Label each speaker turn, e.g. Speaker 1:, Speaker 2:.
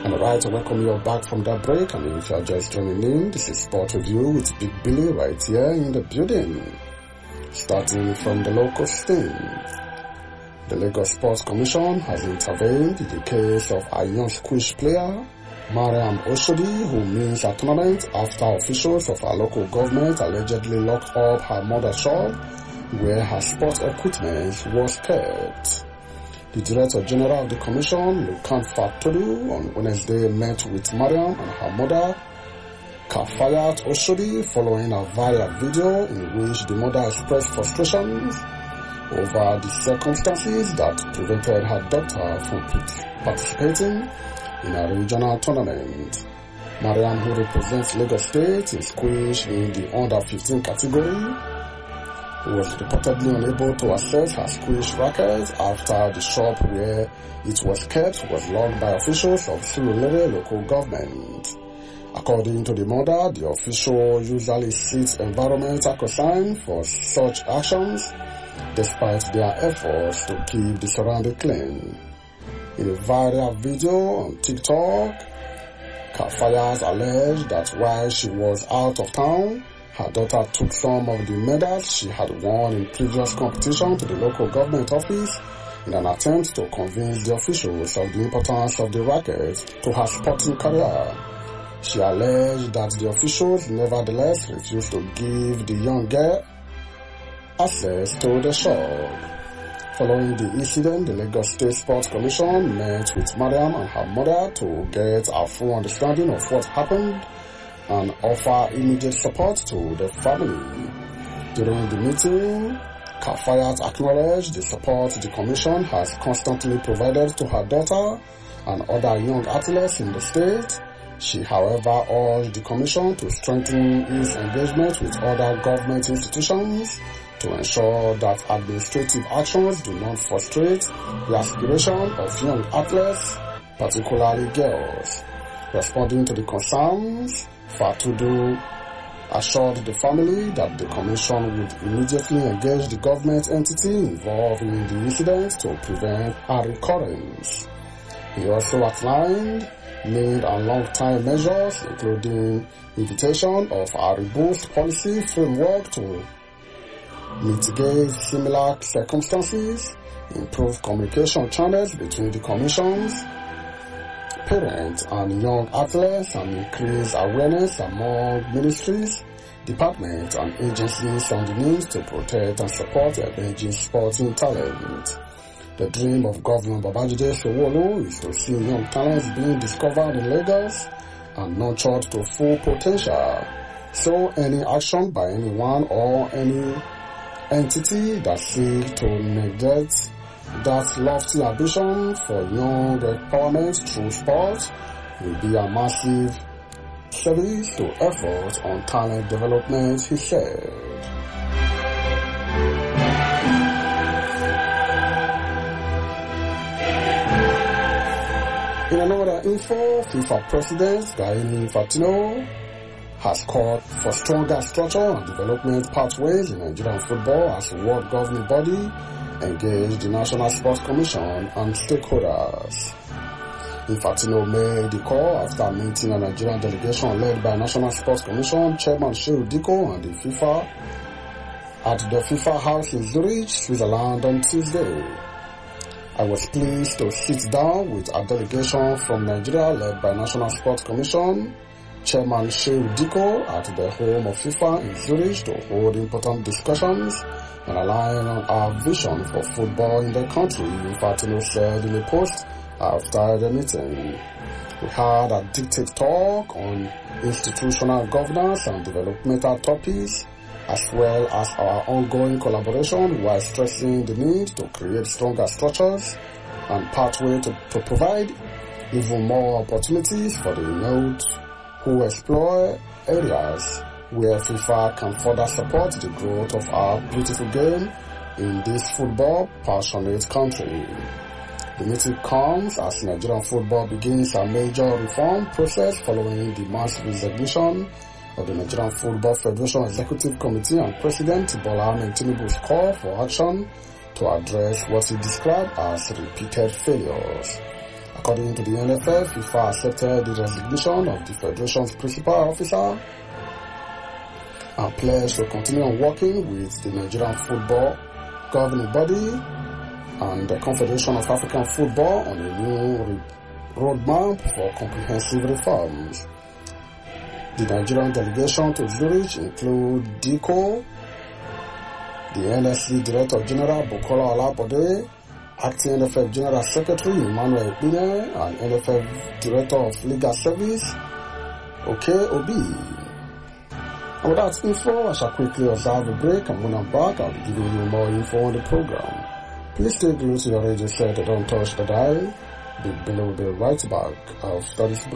Speaker 1: I'm right to welcome you back from that break, and if you are just joining in, this is Sport Review with Big Billy right here in the building. Starting from the local scene, the Lagos Sports Commission has intervened in the case of a young squish player, Mariam Oshodi, who missed a tournament after officials of her local government allegedly locked up her mother's shop where her sports equipment was kept. The Director General of the Commission, Lukan Fatodu, on Wednesday met with Mariam and her mother, Kafayat Oshodi, following a viral video in which the mother expressed frustrations over the circumstances that prevented her daughter from participating in a regional tournament. Mariam, who represents Lagos State in squish in the under-15 category, was reportedly unable to access her squish racket after the shop where it was kept was locked by officials of Surulere local government. According to the mother, the official usually seeks environmental concern for such actions, despite their efforts to keep the surrounding clean. In a viral video on TikTok, Kafayat alleged that while she was out of town, her daughter took some of the medals she had won in previous competition to the local government office in an attempt to convince the officials of the importance of the racket to her sporting career. She alleged that the officials nevertheless refused to give the young girl access to the shop. Following the incident, the Lagos State Sports Commission met with Mariam and her mother to get a full understanding of what happened and offer immediate support to the family. During the meeting, Kafayat acknowledged the support the Commission has constantly provided to her daughter and other young athletes in the state. She, however, urged the Commission to strengthen its engagement with other government institutions to ensure that administrative actions do not frustrate the aspiration of young athletes, particularly girls. Responding to the concerns, Fatodu assured the family that the Commission would immediately engage the government entity involved in the incident to prevent a recurrence. He also outlined mid and long-term measures, including invitation of a robust policy framework to mitigate similar circumstances, improve communication channels between the Commission's parents and young athletes, and increase awareness among ministries, departments, and agencies on the need to protect and support emerging sporting talent. The dream of Governor Babajide Sanwo-Olu is to see young talents being discovered in Lagos and nurtured to full potential. So any action by anyone or any entity that seeks to neglect that lofty ambition for young empowerment through sport will be a massive service to efforts on talent development, he said. In another info, FIFA President Gianni Infantino has called for stronger structure and development pathways in Nigerian football as the world governing body engage the National Sports Commission and stakeholders. Infantino made the call after meeting a Nigerian delegation led by National Sports Commission Chairman Shehu Diko and the FIFA at the FIFA House in Zurich, Switzerland on Tuesday. I was pleased to sit down with a delegation from Nigeria led by National Sports Commission Chairman Shehu Diko at the home of FIFA in Zurich to hold important discussions and align on our vision for football in the country, Infantino said in a post after the meeting. We had a detailed talk on institutional governance and developmental topics, as well as our ongoing collaboration, while stressing the need to create stronger structures and pathways to provide even more opportunities for the youth who explore areas where FIFA can further support the growth of our beautiful game in this football passionate country. The meeting comes as Nigerian football begins a major reform process following the mass resignation of the Nigerian Football Federation Executive Committee and President Bola Ahmed Tinubu's call for action to address what he described as repeated failures. According to the NFF, FIFA accepted the resignation of the Federation's principal officer and pledged to continue on working with the Nigerian football governing body and the Confederation of African Football on a new roadmap for comprehensive reforms. The Nigerian delegation to Zurich include DICO, the NSC Director General Bukola Olabode, Acting NFF General Secretary Emmanuel Epine, and NFF Director of Legal Service, OK Obi. And with that info, I shall quickly observe a break, and when I'm back, I'll be giving you more info on the program. Please stay glued to your radio set and don't touch the dial. Big Billy will be right back after this break.